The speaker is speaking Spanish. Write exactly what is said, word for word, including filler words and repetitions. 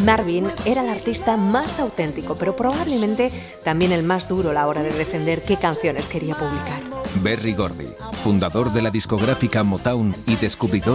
Marvin era el artista más auténtico, pero probablemente también el más duro a la hora de defender qué canciones quería publicar. Berry Gordy, fundador de la discográfica Motown y descubridor